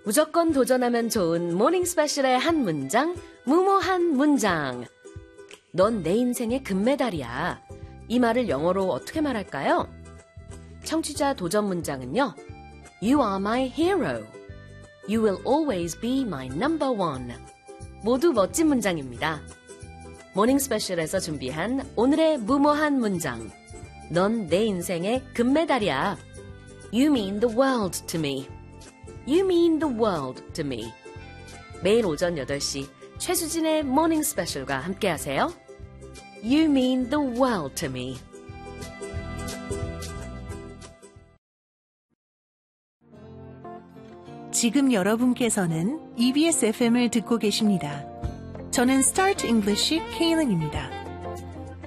무조건 도전하면 좋은 모닝 스페셜의 한 문장, 무모한 문장. 넌 내 인생의 금메달이야. 이 말을 영어로 어떻게 말할까요? 청취자 도전 문장은요. You are my hero. You will always be my number one. 모두 멋진 문장입니다. 모닝 스페셜에서 준비한 오늘의 무모한 문장. 넌 내 인생의 금메달이야. You mean the world to me. You mean the world to me. 매일 오전 8시 최수진의 모닝 스페셜과 함께하세요. You mean the world to me. 지금 여러분께서는 EBS FM을 듣고 계십니다. 저는 Start English Kaylin입니다.